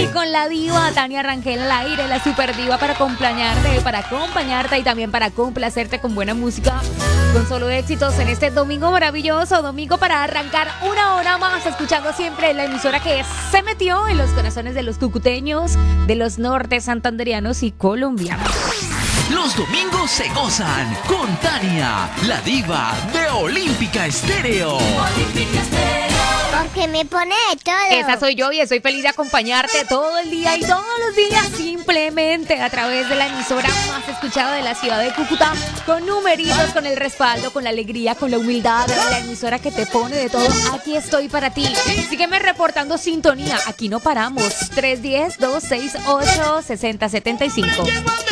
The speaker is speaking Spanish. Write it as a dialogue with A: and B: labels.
A: con la diva Tania Rangel al aire, la super diva para acompañarte y también para complacerte con buena música, con solo éxitos en este domingo maravilloso, domingo para arrancar una hora más, escuchando siempre la emisora que se metió en los corazones de los cucuteños, de los norte santanderianos y colombianos.
B: Los domingos se gozan con Tania, la diva de Olímpica Estéreo. Olímpica Estéreo.
C: Porque me pone de todo.
A: Esa soy yo y estoy feliz de acompañarte todo el día y todos los días, simplemente a través de la emisora más escuchada de la ciudad de Cúcuta, con numeritos, con el respaldo, con la alegría, con la humildad, la emisora que te pone de todo. Aquí estoy para ti. Sígueme reportando sintonía. Aquí no paramos. 310-268-6075.